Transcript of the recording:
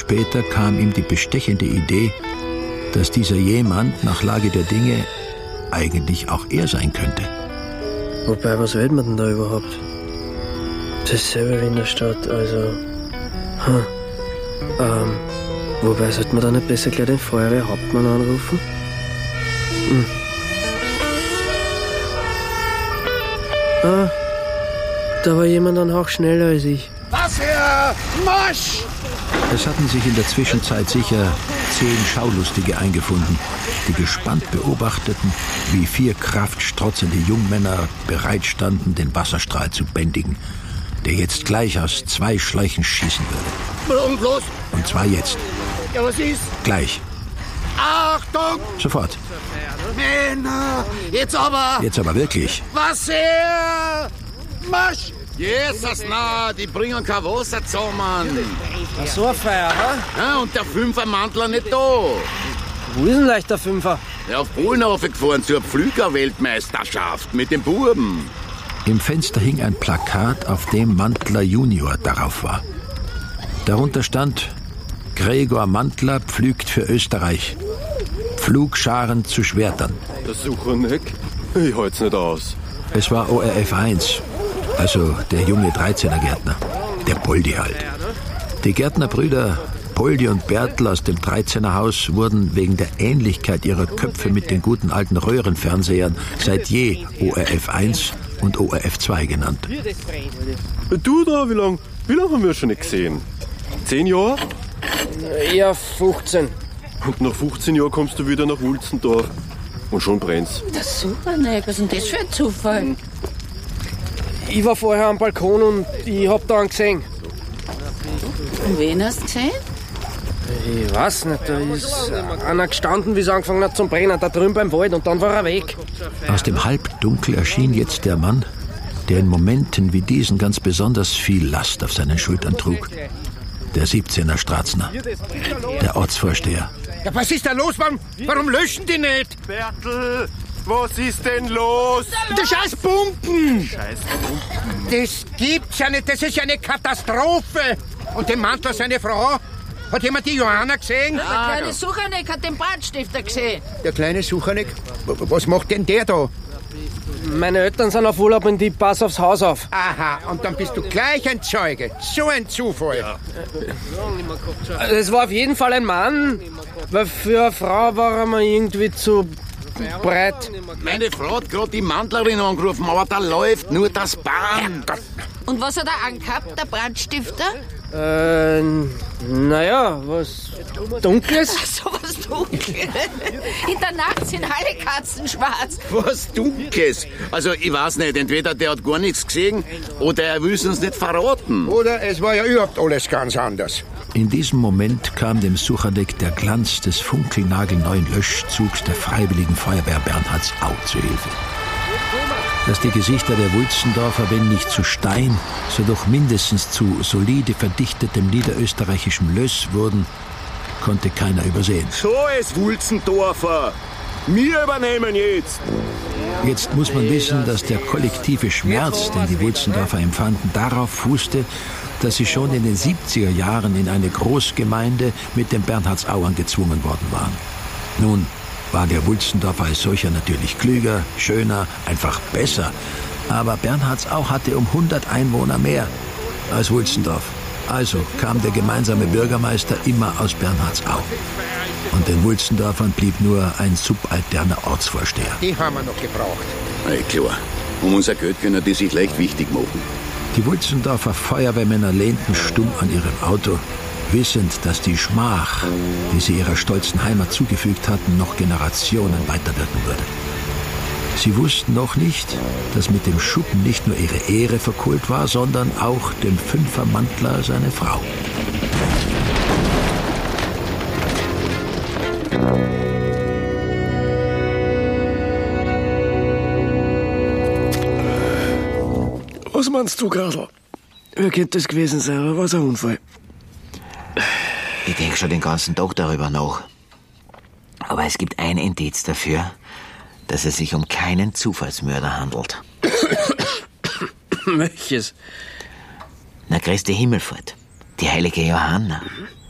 später kam ihm die bestechende Idee, dass dieser jemand nach Lage der Dinge eigentlich auch er sein könnte. Wobei, was will man denn da überhaupt? Das ist selber wie in der Stadt, also... Wobei, sollte man da nicht besser gleich den Feuerwehrhauptmann anrufen? Da war jemand ein Hauch schneller als ich. Was hier? Marsch! Es hatten sich in der Zwischenzeit sicher 10 Schaulustige eingefunden, die gespannt beobachteten, wie 4 kraftstrotzende Jungmänner bereit standen, den Wasserstrahl zu bändigen, der jetzt gleich aus 2 Schläuchen schießen würde. Und los! Und zwar jetzt. Ja, was ist? Gleich. Achtung! Sofort. Männer! Jetzt aber! Jetzt aber wirklich. Was hier? Marsch! Jesus, na, die bringen kein Wasser zusammen. Ach, so ein Feier, ha? Ja, und der Fünfermantler nicht da. Wo ist denn leicht der Fünfer? Ja, auf Polen raufgefahren zur Pflüger-Weltmeisterschaft mit den Buben. Im Fenster hing ein Plakat, auf dem Mantler Junior darauf war. Darunter stand: Gregor Mantler pflügt für Österreich. Pflugscharen zu Schwertern. Der Sucherneck? Ich halt's nicht aus. Es war ORF 1, also der junge 13er Gärtner, der Poldi halt. Die Gärtnerbrüder Poldi und Bertl aus dem 13er Haus wurden wegen der Ähnlichkeit ihrer Köpfe mit den guten alten Röhrenfernsehern seit je ORF 1 und ORF 2 genannt. Du da, wie lang haben wir schon nicht gesehen? 10 Jahre? Ja, 15. Und nach 15 Jahren kommst du wieder nach Wulzendorf. Und schon brennt's. Das ist super, ne? Was ist denn das für ein Zufall? Ich war vorher am Balkon und ich hab da einen gesehen. Und wen hast du gesehen? Ich weiß nicht, da ist einer gestanden, wie es angefangen hat zum Brennen, da drüben beim Wald, und dann war er weg. Aus dem Halbdunkel erschien jetzt der Mann, der in Momenten wie diesen ganz besonders viel Last auf seinen Schultern trug. Der 17er Stratzner, der Ortsvorsteher. Ja, was ist da los? Warum löschen die nicht? Bertl, was ist denn los? Die scheiß Pumpen! Das gibt's ja nicht, das ist ja eine Katastrophe. Und den Mantler, seine Frau? Hat jemand die Johanna gesehen? Der kleine Sucherneck hat den Brandstifter gesehen. Der kleine Sucherneck? Was macht denn der da? Meine Eltern sind auf Urlaub und ich pass aufs Haus auf. Aha, und dann bist du gleich ein Zeuge. So ein Zufall. Ja. Es war auf jeden Fall ein Mann, weil für eine Frau war er mir irgendwie zu breit. Meine Frau hat gerade die Mantlerin angerufen, aber da läuft nur das Bahn. Und was hat er angehabt, der Brandstifter? Naja, was Dunkles? Ach, so was Dunkles. In der Nacht sind alle Katzen schwarz. Was Dunkles. Also, ich weiß nicht, entweder der hat gar nichts gesehen oder er will es uns nicht verraten. Oder es war ja überhaupt alles ganz anders. In diesem Moment kam dem Sucherneck der Glanz des funkelnagelneuen Löschzugs der Freiwilligen Feuerwehr Bernhardsau zu Hilfe. Dass die Gesichter der Wulzendorfer, wenn nicht zu Stein, so doch mindestens zu solide verdichtetem niederösterreichischem Löss wurden, konnte keiner übersehen. So ist Wulzendorfer. Wir übernehmen jetzt. Jetzt muss man wissen, dass der kollektive Schmerz, den die Wulzendorfer empfanden, darauf fußte, dass sie schon in den 70er Jahren in eine Großgemeinde mit den Bernhardsauern gezwungen worden waren. Nun war der Wulzendorfer als solcher natürlich klüger, schöner, einfach besser. Aber Bernhardsau hatte um 100 Einwohner mehr als Wulzendorf. Also kam der gemeinsame Bürgermeister immer aus Bernhardsau. Und den Wulzendorfern blieb nur ein subalterner Ortsvorsteher. Die haben wir noch gebraucht. Hey, klar. Um unser Geld können die sich leicht wichtig machen. Die Wulzendorfer Feuerwehrmänner lehnten stumm an ihrem Auto, wissend, dass die Schmach, die sie ihrer stolzen Heimat zugefügt hatten, noch Generationen weiterwirken würde. Sie wussten noch nicht, dass mit dem Schuppen nicht nur ihre Ehre verkohlt war, sondern auch dem Fünfermantler seine Frau. Was meinst du, Gradl? Wer könnte das gewesen sein, oder war es ein Unfall? Ich denke schon den ganzen Tag darüber nach. Aber es gibt ein Indiz dafür, dass es sich um keinen Zufallsmörder handelt. Welches? Na, Christi Himmelfahrt. Die heilige Johanna.